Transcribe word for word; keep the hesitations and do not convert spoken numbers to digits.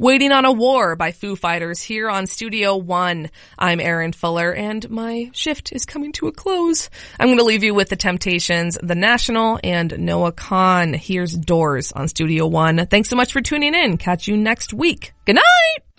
Waiting on a War by Foo Fighters here on Studio One. I'm Erin Fuller, and my shift is coming to a close. I'm going to leave you with The Temptations, The National, and Noah Kahan. Here's Doors on Studio One. Thanks so much for tuning in. Catch you next week. Good night!